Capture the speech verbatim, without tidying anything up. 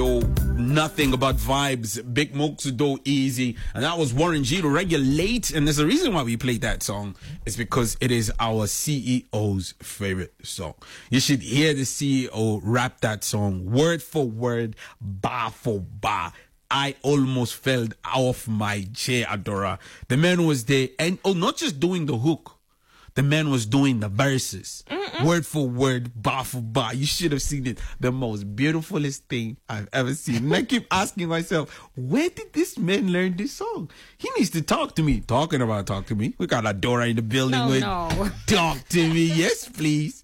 Nothing but vibes. Big Mooks do easy. And that was Warren G to Regulate. And there's a reason why we played that song. It's because it is our C E O's favorite song. You should hear the C E O rap that song word for word, bar for bar. I almost fell off my chair, Adora. The man was there. And oh, not just doing the hook. The man was doing the verses. Mm-mm. Word for word, bar for bar. You should have seen it. The most beautifulest thing I've ever seen. And I keep asking myself, where did this man learn this song? He needs to talk to me. Talking about talk to me. We got Adora in the building no, with no. talk to me. Yes, please.